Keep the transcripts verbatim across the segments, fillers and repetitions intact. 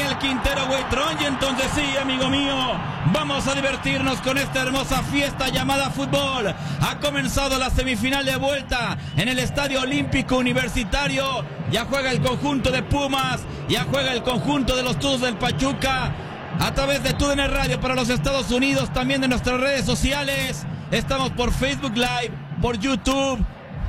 Daniel Quintero Huitrón. Y entonces sí, amigo mío, vamos a divertirnos con esta hermosa fiesta llamada fútbol. Ha comenzado la semifinal de vuelta en el Estadio Olímpico Universitario. Ya juega el conjunto de Pumas, ya juega el conjunto de los Tuzos del Pachuca. A través de T U D N Radio para los Estados Unidos, también de nuestras redes sociales. Estamos por Facebook Live, por YouTube.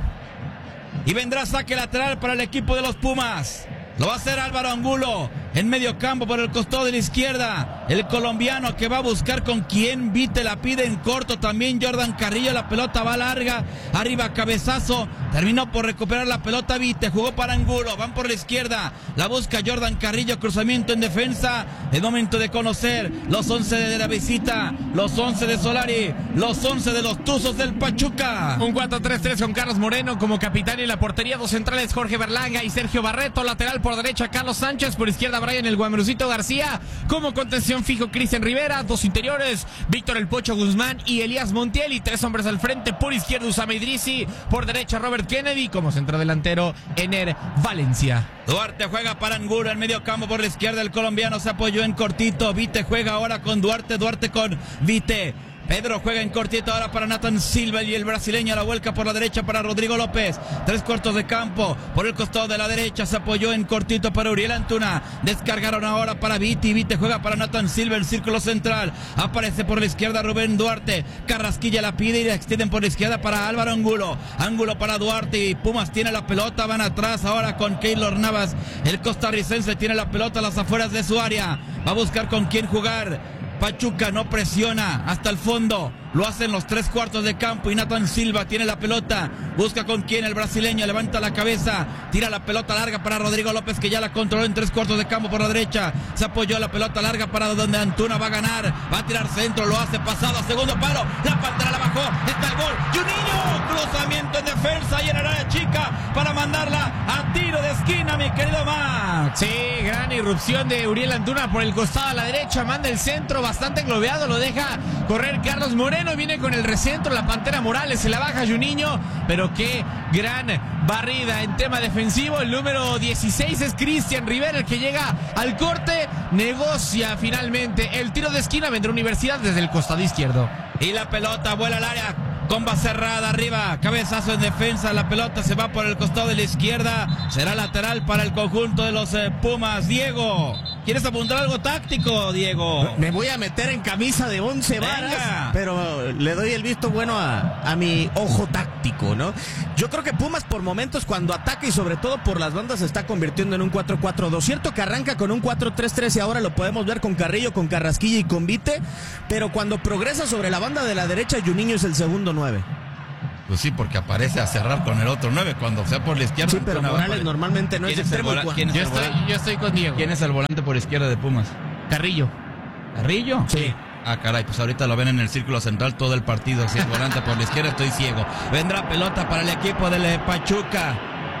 Y vendrá saque lateral para el equipo de los Pumas. Lo va a hacer Álvaro Angulo en medio campo por el costado de la izquierda. El colombiano que va a buscar con quien. Vite la pide en corto también Jordan Carrillo. La pelota va larga. Arriba cabezazo. Terminó por recuperar la pelota Vite. Jugó para Angulo. Van por la izquierda. La busca Jordan Carrillo. Cruzamiento en defensa. Es momento de conocer los once de la visita. Los once de Solari. Los once de los Tuzos del Pachuca. Un cuatro tres tres con Carlos Moreno como capitán en la portería. Dos centrales Jorge Berlanga y Sergio Barreto. Lateral por derecha Carlos Sánchez. Por izquierda Brian el Guamerucito García. Como contención fijo Cristian Rivera. Dos interiores Víctor el Pocho Guzmán y Elías Montiel. Y tres hombres al frente. Por izquierda Usama Idrisi. Por derecha Robert Kennedy. Como centrodelantero Ener Valencia. Duarte juega para Angulo en medio campo por la izquierda. El colombiano se apoyó en cortito. Vite juega ahora con Duarte. Duarte con Vite. Pedro juega en cortito ahora para Nathan Silva y el brasileño a la vuelca por la derecha para Rodrigo López. Tres cuartos de campo por el costado de la derecha. Se apoyó en cortito para Uriel Antuna. Descargaron ahora para Vite. Vite juega para Nathan Silva en círculo central. Aparece por la izquierda Rubén Duarte. Carrasquilla la pide y la extienden por la izquierda para Álvaro Angulo. Angulo para Duarte y Pumas tiene la pelota. Van atrás ahora con Keylor Navas. El costarricense tiene la pelota a las afueras de su área. Va a buscar con quién jugar. Pachuca no presiona hasta el fondo. Lo hacen los tres cuartos de campo y Nathan Silva tiene la pelota. Busca con quién el brasileño. Levanta la cabeza. Tira la pelota larga para Rodrigo López que ya la controló en tres cuartos de campo por la derecha. Se apoyó la pelota larga para donde Antuna va a ganar. Va a tirar centro. Lo hace pasado a segundo palo. La pantera la bajó. Está el gol. Y un niño. Cruzamiento en defensa y en el área chica para mandarla a tiro de esquina, mi querido Max. Sí, gran irrupción de Uriel Antuna por el costado a la derecha. Manda el centro bastante englobeado. Lo deja correr Carlos Moreno. Viene con el recentro, la Pantera Morales se la baja Juninho, pero qué gran barrida en tema defensivo. El número dieciséis es Cristian Rivera, el que llega al corte, negocia finalmente el tiro de esquina. Vendrá Universidad desde el costado izquierdo. Y la pelota vuela al área. Comba cerrada arriba, cabezazo en defensa, la pelota se va por el costado de la izquierda, será lateral para el conjunto de los eh, Pumas. Diego, ¿quieres apuntar algo táctico, Diego? Me voy a meter en camisa de once varas, pero le doy el visto bueno a, a mi ojo táctico, ¿no? Yo creo que Pumas por momentos cuando ataca y sobre todo por las bandas se está convirtiendo en un cuatro cuatro dos. Cierto que arranca con un cuatro tres tres y ahora lo podemos ver con Carrillo, con Carrasquilla y con Vite, pero cuando progresa sobre la banda de la derecha, Juninho es el segundo nueve. Pues sí, porque aparece a cerrar con el otro nueve cuando sea por la izquierda. Sí, pero Morales normalmente no es extremo. ¿Quién es yo, estoy, yo estoy con Diego. ¿Quién es el volante por izquierda de Pumas? Carrillo. ¿Carrillo? Sí. Ah, caray, pues ahorita lo ven en el círculo central todo el partido. Si es volante por la izquierda, estoy ciego. Vendrá pelota para el equipo del Pachuca.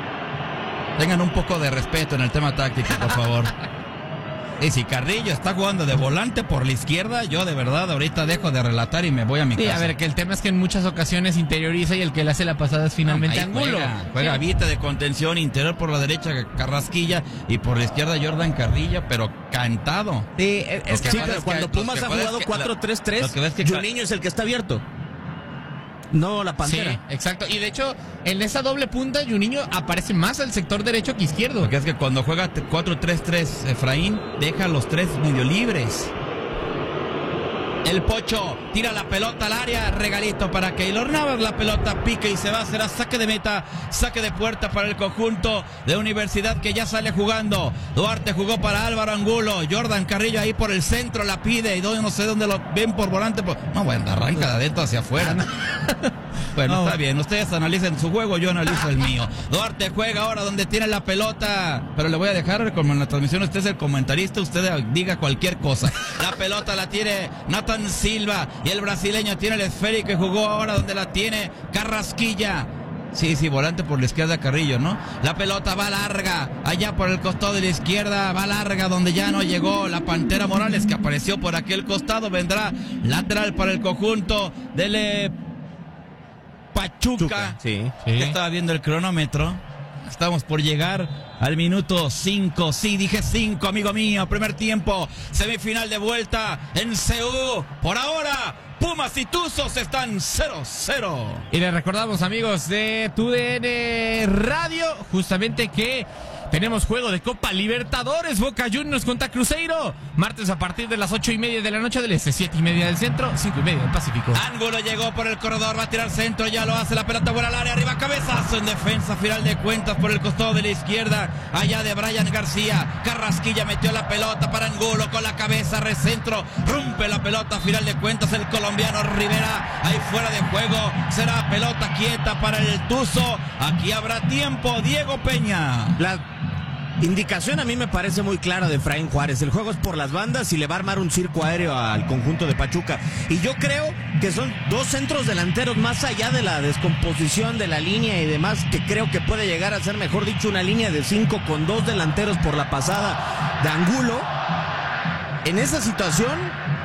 Tengan un poco de respeto en el tema táctico, por favor. Y si Carrillo está jugando de volante por la izquierda, yo de verdad ahorita dejo de relatar y me voy a mi sí, casa. A ver, que el tema es que en muchas ocasiones interioriza y el que le hace la pasada es finalmente no, Angulo. Juega, juega sí. Vite de contención, interior por la derecha Carrasquilla y por la izquierda Jordan Carrillo, pero cantado. Sí, es, es que, sí, pero cuando que, Pumas ha jugado cuatro tres tres, Juninho es el que está abierto. No, la Pantera. Sí, exacto. Y de hecho, en esa doble punta, Juninho aparece más al sector derecho que izquierdo. Porque es que cuando juega cuatro tres tres, Efraín deja los tres medio libres. El Pocho tira la pelota al área, regalito para Keylor Navas, la pelota pica y se va, será saque de meta, saque de puerta para el conjunto de Universidad que ya sale jugando. Duarte jugó para Álvaro Angulo, Jordan Carrillo ahí por el centro la pide y no sé dónde lo ven por volante. Por... No, bueno, arranca de adentro hacia afuera. Bueno, no, está bien, ustedes analicen su juego, yo analizo el mío. Duarte juega ahora donde tiene la pelota, pero le voy a dejar, como en la transmisión usted es el comentarista, usted diga cualquier cosa. La pelota la tiene Nathan Silva y el brasileño tiene el esférico y jugó ahora donde la tiene Carrasquilla. Sí, sí, volante por la izquierda Carrillo, ¿no? La pelota va larga, allá por el costado de la izquierda, va larga donde ya no llegó la Pantera Morales que apareció por aquel costado, vendrá lateral para el conjunto del Pachuca. Chuca, sí, sí. Estaba viendo el cronómetro. Estamos por llegar al minuto cinco. Sí, dije cinco, amigo mío. Primer tiempo, semifinal de vuelta en C U. Por ahora, Pumas y Tuzos están cero cero. Y les recordamos, amigos de Tu D N Radio, justamente que tenemos juego de Copa Libertadores, Boca Juniors contra Cruzeiro, martes a partir de las ocho y media de la noche del este, siete y media del centro, cinco y media del Pacífico. Ángulo llegó por el corredor, va a tirar centro, ya lo hace, la pelota fuera al área, arriba cabezazo en defensa, final de cuentas por el costado de la izquierda, allá de Brian García, Carrasquilla metió la pelota para Angulo con la cabeza, recentro, rompe la pelota, final de cuentas el colombiano Rivera, ahí fuera de juego, será pelota quieta para el Tuzo, aquí habrá tiempo, Diego Peña. La indicación a mí me parece muy clara de Efraín Juárez. El juego es por las bandas y le va a armar un circo aéreo al conjunto de Pachuca. Y yo creo que son dos centros delanteros más allá de la descomposición de la línea y demás, que creo que puede llegar a ser, mejor dicho, una línea de cinco con dos delanteros por la pasada de Angulo. En esa situación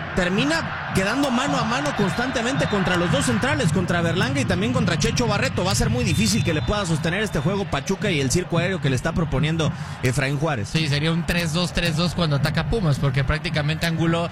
termina quedando mano a mano constantemente contra los dos centrales, contra Berlanga y también contra Checho Barreto. Va a ser muy difícil que le pueda sostener este juego Pachuca y el circo aéreo que le está proponiendo Efraín Juárez. Sí, sería un tres dos tres dos cuando ataca Pumas, porque prácticamente Angulo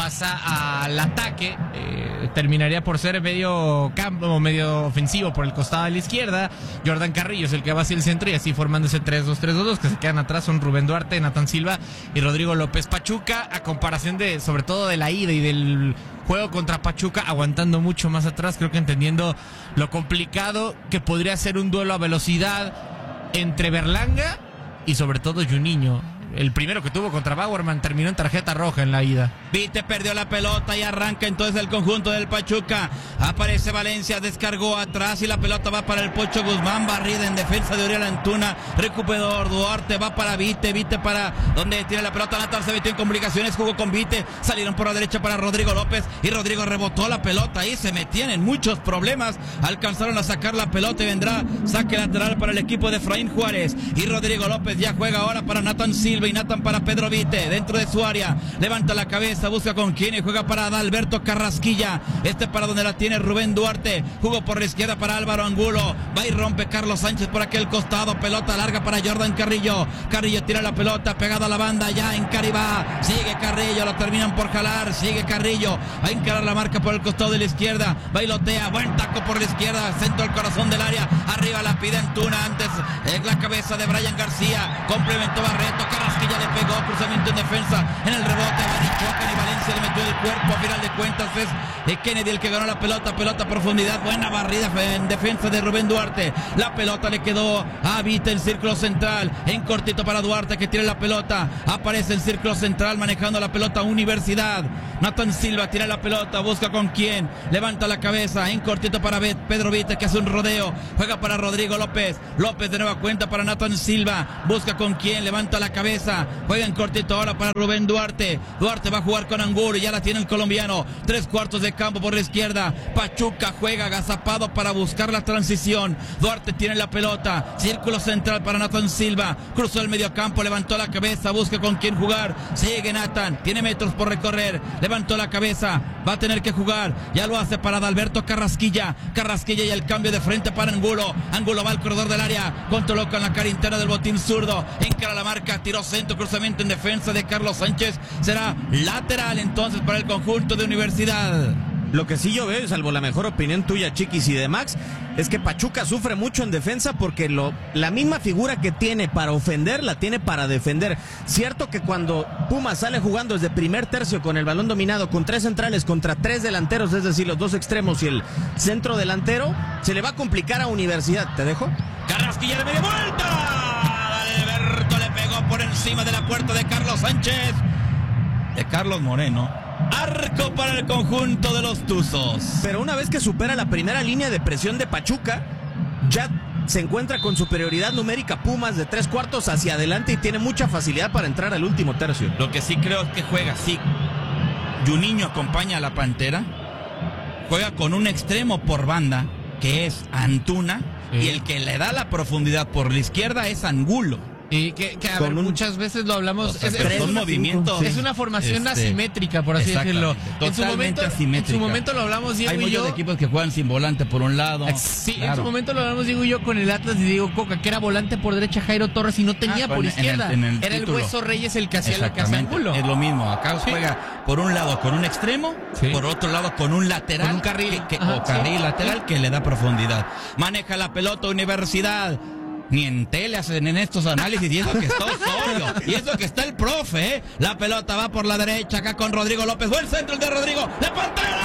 pasa al ataque, eh, terminaría por ser medio campo, medio ofensivo por el costado de la izquierda. Jordan Carrillo es el que va hacia el centro y así formando ese tres dos tres dos, que se quedan atrás son Rubén Duarte, Nathan Silva y Rodrigo López. Pachuca, a comparación de, sobre todo de la ida y del juego contra Pachuca, aguantando mucho más atrás, creo que entendiendo lo complicado que podría ser un duelo a velocidad entre Berlanga y sobre todo Juninho. El primero que tuvo contra Bauerman terminó en tarjeta roja en la ida. Vite perdió la pelota y arranca entonces el conjunto del Pachuca. Aparece Valencia, descargó atrás y la pelota va para el Pocho Guzmán, barrida en defensa de Uriel Antuna. Recuperador Duarte, va para Vite, Vite para donde tiene la pelota. Natal se metió en complicaciones, jugó con Vite, salieron por la derecha para Rodrigo López y Rodrigo rebotó la pelota y se metían en muchos problemas. Alcanzaron a sacar la pelota y vendrá saque lateral para el equipo de Efraín Juárez. Y Rodrigo López ya juega ahora para Nathan Silva y Nathan para Pedro Vite, dentro de su área, levanta la cabeza, busca con quién y juega para Adalberto Carrasquilla, este para donde la tiene Rubén Duarte, jugó por la izquierda para Álvaro Angulo, va y rompe Carlos Sánchez por aquel costado, pelota larga para Jordan Carrillo, Carrillo tira la pelota, pegado a la banda, ya en Caribá, sigue Carrillo, lo terminan por jalar, sigue Carrillo, va a encarar la marca por el costado de la izquierda, bailotea, buen taco por la izquierda, centro al corazón del área, arriba la pide Antuna, antes en la cabeza de Brian García, complementó Barreto, Carrasquilla le pegó, cruzamiento en defensa, en el rebote, Barichocan y Valencia le metió el cuerpo, a final de cuentas es eh, Kennedy el que ganó la pelota, pelota a profundidad, buena barrida en defensa de Rubén Duarte, la pelota le quedó a Vite en círculo central, en cortito para Duarte que tiene la pelota, aparece en círculo central manejando la pelota Universidad, Nathan Silva tira la pelota, busca con quién, levanta la cabeza, en cortito para Pedro Vite que hace un rodeo, juega para Rodrigo López, López de nueva cuenta para Nathan Silva, busca con quién, levanta la cabeza, juega en cortito ahora para Rubén Duarte, Duarte va a jugar con Angulo y ya la tiene el colombiano, tres cuartos de campo por la izquierda, Pachuca juega agazapado para buscar la transición, Duarte tiene la pelota, círculo central para Nathan Silva, cruzó el medio campo, levantó la cabeza, busca con quién jugar, sigue Nathan, tiene metros por recorrer, levantó la cabeza, va a tener que jugar, ya lo hace para Adalberto Carrasquilla, Carrasquilla y el cambio de frente para Angulo, Angulo va al corredor del área, controló con la cara interna del botín zurdo, encara la marca, tiró centro, cruzamiento en defensa de Carlos Sánchez, será lateral entonces para el conjunto de Universidad. Lo que sí yo veo, salvo la mejor opinión tuya, Chiquis, y de Max, es que Pachuca sufre mucho en defensa porque lo, la misma figura que tiene para ofender, la tiene para defender. Cierto que cuando Pumas sale jugando desde primer tercio con el balón dominado, con tres centrales contra tres delanteros, es decir, los dos extremos y el centro delantero, se le va a complicar a Universidad. ¿Te dejo? Carrasquilla de media vuelta. Alberto le pegó por encima de la puerta de Carlos Sánchez. De Carlos Moreno. Arco para el conjunto de los Tuzos. Pero una vez que supera la primera línea de presión de Pachuca, ya se encuentra con superioridad numérica Pumas de tres cuartos hacia adelante y tiene mucha facilidad para entrar al último tercio. Lo que sí creo es que juega, sí. Juninho acompaña a la Pantera, juega con un extremo por banda, que es Antuna, sí. Y el que le da la profundidad por la izquierda es Angulo. Y que, que a ver, un, muchas veces lo hablamos. O sea, es, es, es, un movimiento. Es una formación este, asimétrica, por así decirlo. En su, momento, en su momento lo hablamos Diego Hay y yo. Hay muchos equipos que juegan sin volante por un lado. Sí, claro. En su momento lo hablamos Diego y yo con el Atlas y Diego Coca, que era volante por derecha Jairo Torres y no tenía ah, por izquierda. En el, en el era título. El Hueso Reyes el que hacía la casa ángulo. Es lo mismo. Acá sí. Juega por un lado con un extremo, sí. Por otro lado con un lateral. Con un carril. Que, que, Ajá, o carril sí. lateral que le da profundidad. Maneja la pelota Universidad. Ni en tele hacen en estos análisis y eso que está Osorio y eso que está el profe, ¿eh? La pelota va por la derecha acá con Rodrigo López. Buen centro el de Rodrigo. ¡De Pantera!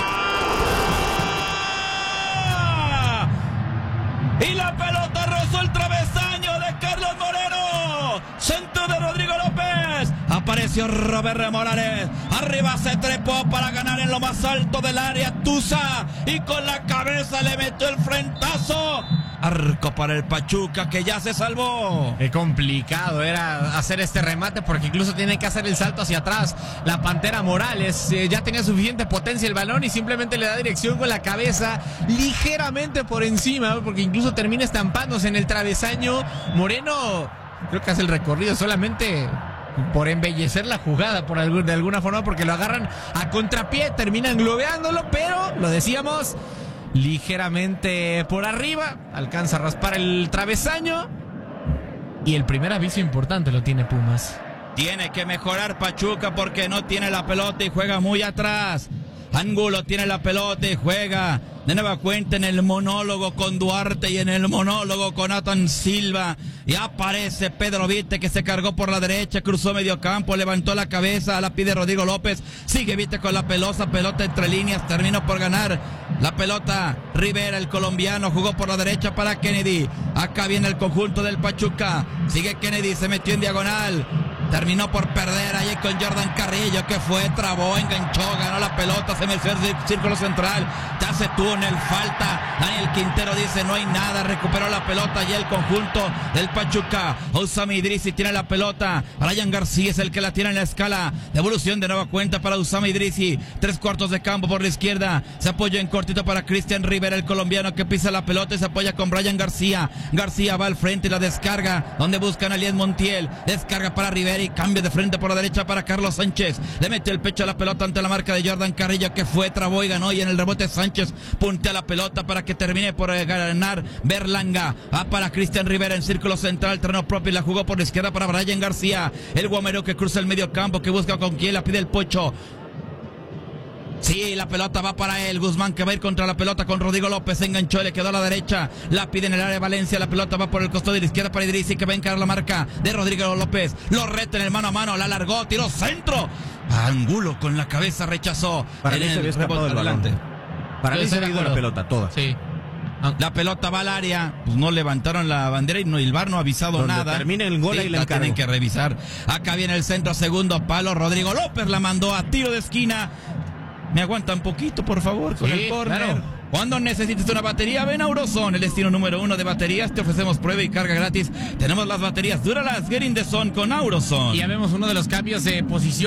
Y la pelota rozó el travesaño de Carlos Moreno. Centro de Rodrigo López. Apareció Robert Morales. Arriba se trepó para ganar en lo más alto del área Tusa. Y con la cabeza le metió el frentazo. Arco para el Pachuca que ya se salvó. Qué complicado era hacer este remate porque incluso tiene que hacer el salto hacia atrás. La Pantera Morales eh, ya tenía suficiente potencia el balón y simplemente le da dirección con la cabeza ligeramente por encima porque incluso termina estampándose en el travesaño. Moreno creo que hace el recorrido solamente por embellecer la jugada por algún, de alguna forma porque lo agarran a contrapié, terminan globeándolo, pero lo decíamos ligeramente por arriba, alcanza a raspar el travesaño y el primer aviso importante lo tiene Pumas. Tiene que mejorar Pachuca porque no tiene la pelota y juega muy atrás. Angulo tiene la pelota y juega de nueva cuenta en el monólogo con Duarte y en el monólogo con Nathan Silva. Y aparece Pedro Vite que se cargó por la derecha, cruzó medio campo, levantó la cabeza, la pide Rodrigo López. Sigue Vite con la pelota, pelota entre líneas, terminó por ganar la pelota Rivera, el colombiano, jugó por la derecha para Kennedy. Acá viene el conjunto del Pachuca. Sigue Kennedy, se metió en diagonal. Terminó por perder ahí con Jordan Carrillo, que fue, trabó, enganchó, ganó la pelota, se metió el círculo central, te hace túnel, falta. Daniel Quintero dice no hay nada, recuperó la pelota y el conjunto del Pachuca. Usama Idrisi tiene la pelota, Brian García es el que la tiene en la escala. Devolución de nueva cuenta para Usama Idrisi, tres cuartos de campo por la izquierda, se apoya en cortito para Cristian Rivera, el colombiano que pisa la pelota y se apoya con Brian García. García va al frente y la descarga, donde buscan a Elias Montiel, descarga para Rivera y cambia de frente por la derecha para Carlos Sánchez. Le mete el pecho a la pelota ante la marca de Jordan Carrillo que fue, trabó y ganó y en el rebote Sánchez puntea la pelota para que termine por ganar Berlanga. Va para Cristian Rivera en círculo central, terreno propio y la jugó por la izquierda para Brian García. El guamero que cruza el medio campo, que busca con quién, la pide el Pocho. Sí, la pelota va para él. Guzmán que va a ir contra la pelota con Rodrigo López. Se enganchó, le quedó a la derecha. La pide en el área de Valencia. La pelota va por el costado de la izquierda para Idrisi que va a encarar la marca de Rodrigo López. Lo reta en el mano a mano. La alargó, tiró centro. Angulo con la cabeza rechazó. Para mí se había escapado del balón. Para mí se había ido la pelota toda. Sí. La pelota va al área, pues no levantaron la bandera y no, el V A R no ha avisado Donde nada. Termina el gol sí, y la encargo. Tienen que revisar. Acá viene el centro, segundo palo. Rodrigo López la mandó a tiro de esquina. Me aguanta un poquito, por favor, con sí, el córner. Claro. Cuando necesites una batería, ven a Auroson, el destino número uno de baterías. Te ofrecemos prueba y carga gratis. Tenemos las baterías Duralast Get in the Zone con Auroson. Y ya vemos uno de los cambios de posición.